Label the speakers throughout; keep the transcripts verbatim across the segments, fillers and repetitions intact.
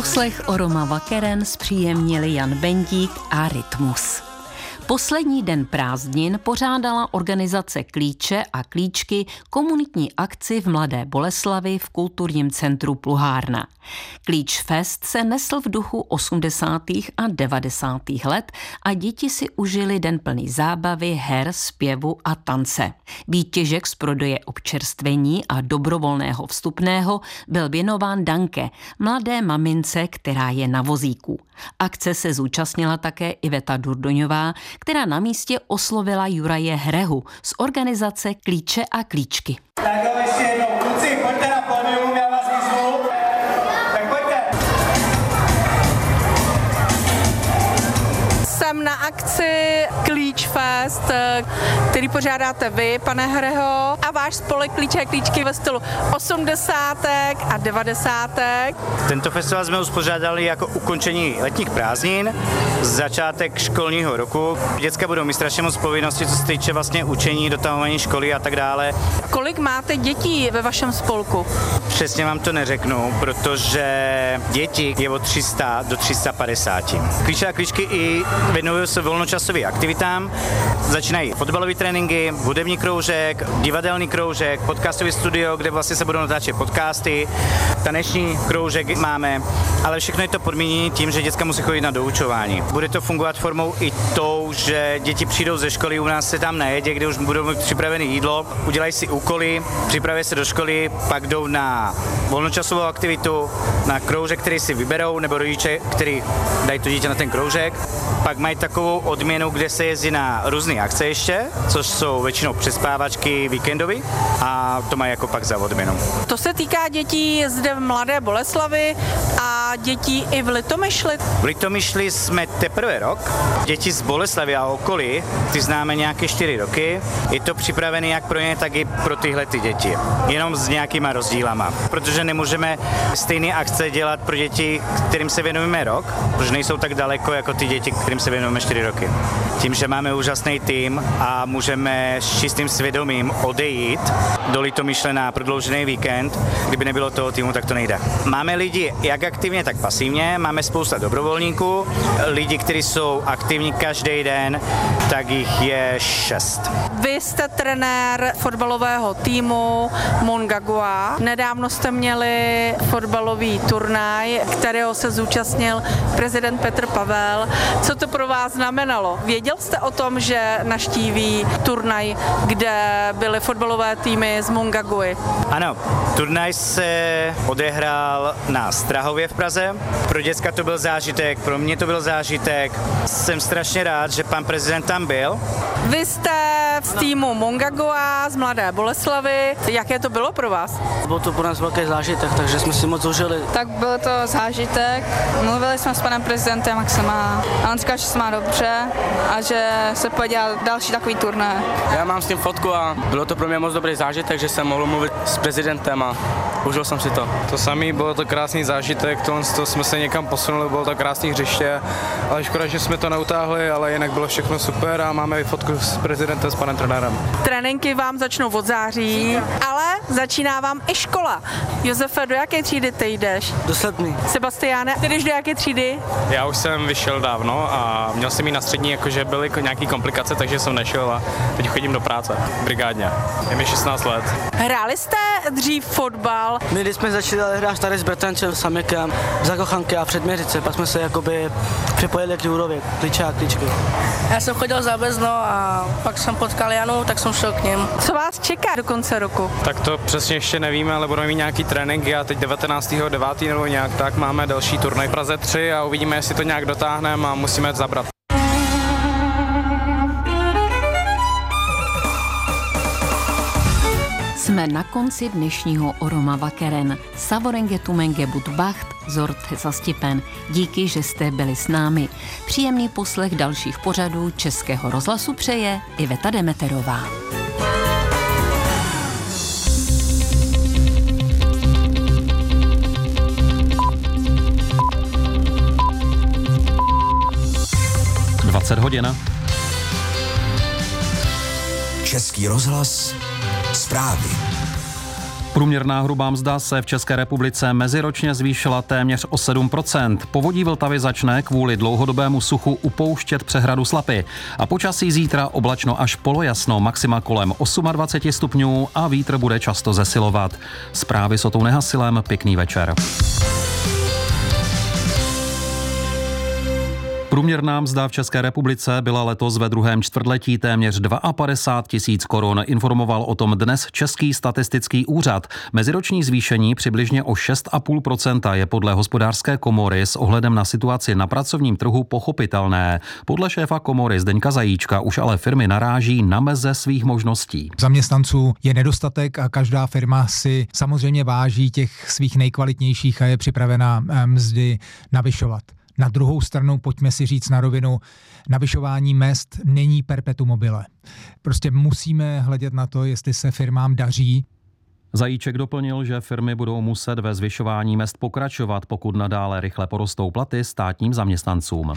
Speaker 1: Poslech Oroma Vakeren zpříjemnili Jan Bendík a Rytmus. Poslední den prázdnin pořádala organizace Klíče a Klíčky komunitní akci v Mladé Boleslavi v kulturním centru Pluhárna. Klíč Fest se nesl v duchu osmdesátých a devadesátých let a děti si užili den plný zábavy, her, zpěvu a tance. Výtěžek z prodeje občerstvení a dobrovolného vstupného byl věnován Danke, mladé mamince, která je na vozíku. Akce se zúčastnila také Iveta Durdoňová, která na místě oslovila Juraje Hrehu z organizace Klíče a Klíčky.
Speaker 2: Tak jo, ještě jednou, kluci, pojďte na pódium, já vás vyzvu. Tak pojďte.
Speaker 3: Jsem na akci Klíč Fest, který pořádáte vy, pane Hreho, a váš spolek Klíče a Klíčky ve stylu osmdesátek a devadesátek.
Speaker 4: Tento festival jsme uspořádali jako ukončení letních prázdnin, začátek školního roku. Děcka budou mít strašně moc povinností, co se týče vlastně učení, dotahování školy a tak dále.
Speaker 3: Kolik máte dětí ve vašem spolku?
Speaker 4: Přesně vám to neřeknu, protože děti je od tři sta do tři sta padesát. Klíče a Klíčky i věnují se volnočasovým aktivitám. Začínají fotbalové tréninky, hudební kroužek, divadelní kroužek, podcastový studio, kde vlastně se budou natáčet podcasty, taneční kroužek máme, ale všechno je to podmíněné tím, že děcka musí chodit na doučování. Bude to fungovat formou i tou, že děti přijdou ze školy, u nás se tam najedě, kde už budou mít připravené jídlo, udělají si úkoly, připraví se do školy, pak jdou na volnočasovou aktivitu, na kroužek, který si vyberou, nebo rodiče, který dají to dítě na ten kroužek. Pak mají takovou odměnu, kde se jezdí na různé akce ještě, což jsou většinou přespávačky víkendový a to mají jako pak za odměnu.
Speaker 3: To se týká dětí zde v Mladé Boleslavi a dětí i v Litomyšli.
Speaker 4: V Litomyšli jsme teprve rok. Děti z Boleslavy a okolí, ty známe nějaké čtyři roky. Je to připravené jak pro ně, tak i pro tyhle ty děti. Jenom s nějakýma rozdílama. Protože nemůžeme stejné akce dělat pro děti, kterým se věnujeme rok, protože nejsou tak daleko jako ty děti, kterým se věnujeme čtyři roky. Tím, že máme úžasný tým a můžeme s čistým svědomím odejít do Litomyšle na prodloužený víkend, kdyby nebylo toho týmu, tak to nejde. Máme lidi jak aktivně, tak pasivně, máme spousta dobrovolníků, lidi, kteří jsou aktivní každý den, tak jich je šest.
Speaker 3: Vy jste trenér fotbalového týmu Mongaguá. Nedávno jste měli fotbalový turnaj, kterého se zúčastnil prezident Petr Pavel. Co to pro vás znamenalo? Věděl jste o tom, že navštíví turnaj, kde byly fotbalové týmy z Mongaguy?
Speaker 4: Ano, turnaj se odehrál na Strahově v Praze. Pro děcka to byl zážitek, pro mě to byl zážitek. Jsem strašně rád, že pan prezident tam byl.
Speaker 3: Vy jste z týmu Mongaguá z Mladé Boleslavy. Jaké to bylo pro vás?
Speaker 5: Byl to pro nás velký zážitek, takže jsme si moc užili.
Speaker 6: Tak byl to zážitek. Mluvili jsme s panem prezidentem, jak se má. A on říkal, že se má dobře a že se půjde dělat další takový turné.
Speaker 5: Já mám s tím fotku a bylo to pro mě moc dobrý zážitek, že jsem mohl mluvit s prezidentem a užil jsem si to.
Speaker 7: To samý, bylo to krásný zážitek, tohle to jsme se někam posunuli, bylo to krásný hřiště, ale škoda, že jsme to neutáhli, ale jinak bylo všechno super a máme i fotku s prezidentem, s panem trenérem.
Speaker 3: Tréninky vám začnou od září, ale začíná vám i škola. Josefe, do jaké třídy ty jdeš?
Speaker 5: Do sedmý.
Speaker 3: Sebastiáne, ty jdeš do jaké třídy?
Speaker 7: Já už jsem vyšel dávno a měl jsem jí na střední, jakože byly nějaké komplikace, takže jsem nešel a teď chodím do práce, brigádně. Je mi šestnáct let.
Speaker 3: Hráli jste dřív fotbal?
Speaker 5: My když jsme začali hrát tady s bratrancem Samekem, za Kochanky a Předměřice, pak jsme se jakoby připojili k Jurovi, Klíče a Klíčky.
Speaker 8: Já jsem chodil za Bezno a pak jsem potkal Janu, tak jsem šel k ním.
Speaker 3: Co vás čeká do konce roku?
Speaker 7: Tak to přesně ještě nevíme, ale budeme mít nějaký tréninky a teď devatenáctého devátého nebo nějak tak máme další turnaj v Praze tři a uvidíme, jestli to nějak dotáhneme a musíme zabrat.
Speaker 1: Jsme na konci dnešního Oroma Vakeren. Savorenge tumenge budbacht, zort zastipen. Díky, že jste byli s námi. Příjemný poslech dalších pořadů Českého rozhlasu přeje Iveta Demeterová.
Speaker 9: dvacet hodin.
Speaker 10: Český rozhlas zprávy.
Speaker 9: Průměrná hrubá mzda se v České republice meziročně zvýšila téměř o sedm procent. Povodí Vltavy začne kvůli dlouhodobému suchu upouštět přehradu Slapy. A počasí zítra oblačno až polojasno, maxima kolem dvacet osm stupňů a vítr bude často zesilovat. Zprávy s Otou Nehasilem, pěkný večer. Průměrná mzda v České republice byla letos ve druhém čtvrtletí téměř padesát dva tisíc korun. Informoval o tom dnes Český statistický úřad. Meziroční zvýšení přibližně o šest celá pět procenta je podle hospodářské komory s ohledem na situaci na pracovním trhu pochopitelné. Podle šéfa komory Zdeňka Zajíčka už ale firmy naráží na meze svých možností.
Speaker 10: Zaměstnanců je nedostatek a každá firma si samozřejmě váží těch svých nejkvalitnějších a je připravena mzdy navyšovat. Na druhou stranu, pojďme si říct na rovinu, navyšování mezd není perpetuum mobile. Prostě musíme hledět na to, jestli se firmám daří.
Speaker 9: Zajíček doplnil, že firmy budou muset ve zvyšování mezd pokračovat, pokud nadále rychle porostou platy státním zaměstnancům.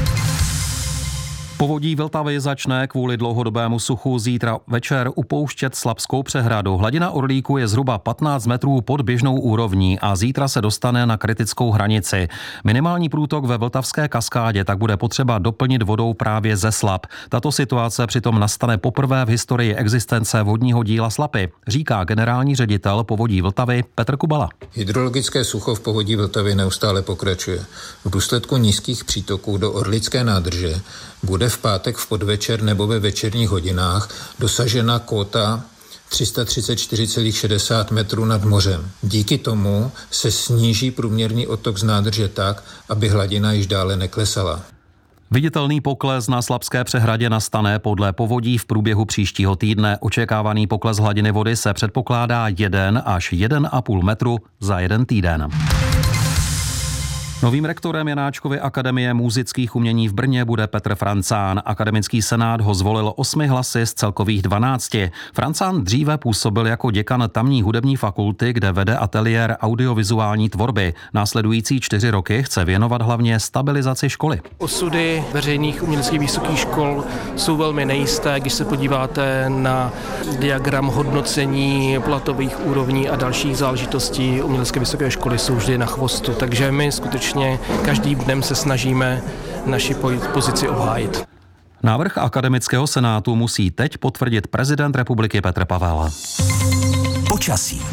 Speaker 9: Povodí Vltavy začne kvůli dlouhodobému suchu zítra večer upouštět Slapskou přehradu. Hladina Orlíku je zhruba patnáct metrů pod běžnou úrovní a zítra se dostane na kritickou hranici. Minimální průtok ve Vltavské kaskádě tak bude potřeba doplnit vodou právě ze Slap. Tato situace přitom nastane poprvé v historii existence vodního díla Slapy, říká generální ředitel Povodí Vltavy Petr Kubala.
Speaker 11: Hydrologické sucho v Povodí Vltavy neustále pokračuje. V důsledku nízkých přítoků do Orlické nádrže bude v pátek v podvečer nebo ve večerních hodinách dosažena kóta tři sta třicet čtyři celá šedesát metrů nad mořem. Díky tomu se sníží průměrný odtok z nádrže tak, aby hladina již dále neklesala.
Speaker 9: Viditelný pokles na Slapské přehradě nastane podle povodí v průběhu příštího týdne. Očekávaný pokles hladiny vody se předpokládá jeden až jeden a půl metru za jeden týden. Novým rektorem Janáčkovy akademie múzických umění v Brně bude Petr Francán. Akademický senát ho zvolil osmi hlasy z celkových dvanácti. Francán dříve působil jako děkan tamní hudební fakulty, kde vede ateliér audiovizuální tvorby. Následující čtyři roky chce věnovat hlavně stabilizaci školy.
Speaker 12: Osudy veřejných uměleckých vysokých škol jsou velmi nejisté, když se podíváte na diagram hodnocení platových úrovní a dalších záležitostí. Umělecké vysoké školy jsou vždy na chvostu, takže my skutečně každým dnem se snažíme naši pozici obhájit.
Speaker 9: Návrh akademického senátu musí teď potvrdit prezident republiky Petr Pavel.
Speaker 13: Počasí.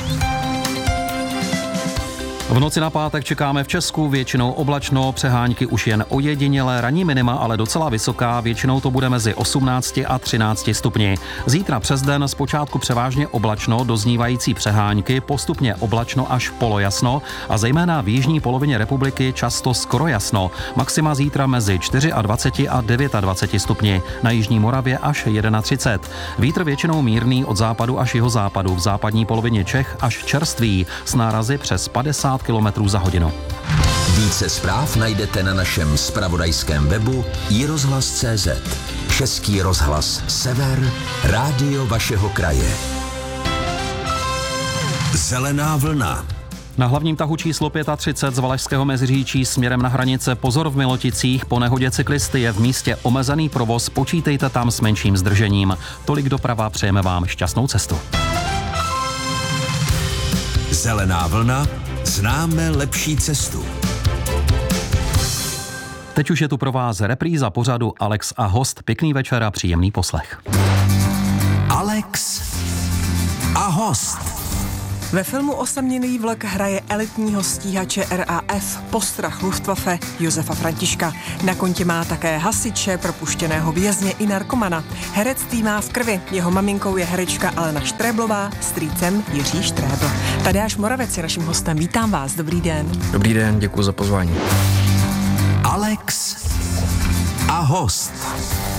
Speaker 9: V noci na pátek čekáme v Česku většinou oblačno, přehánky už jen ojedinělé, ranní minima ale docela vysoká, většinou to bude mezi osmnácti a třinácti stupni. Zítra přes den zpočátku převážně oblačno, doznívající přehánky, postupně oblačno až polojasno a zejména v jižní polovině republiky často skoro jasno. Maxima zítra mezi dvaceti čtyřmi a dvaceti devíti stupni, na jižní Moravě až třicet jedna. Vítr většinou mírný od západu až jihozápadu, v západní polovině Čech až čerstvý, s nárazy přes padesát kilometrů za hodinu.
Speaker 13: Více zpráv najdete na našem zpravodajském webu i rozhlas tečka cé zet. Český rozhlas Sever, rádio vašeho kraje. Zelená vlna.
Speaker 9: Na hlavním tahu číslo třicet pět z Valašského Meziříčí směrem na hranice pozor v Miloticích, po nehodě cyklisty je v místě omezený provoz, počítejte tam s menším zdržením. Tolik doprava, přejeme vám šťastnou cestu.
Speaker 13: Zelená vlna, známe lepší cestu.
Speaker 9: Teď už je tu pro vás repríza pořadu Alex a host. Pěkný večer a příjemný poslech.
Speaker 13: Alex a host.
Speaker 14: Ve filmu Osamělý vlk hraje elitního stíhače R A F postrach Luftwaffe Josefa Františka. Na kontě má také hasiče, propuštěného vězně i narkomana. Herectví má v krvi. Jeho maminkou je herečka Alena Štréblová, strýcem Jiří Štrébl. Tadeáš Moravec je naším hostem. Vítám vás. Dobrý den.
Speaker 15: Dobrý den, děkuji za pozvání.
Speaker 13: Alex a host.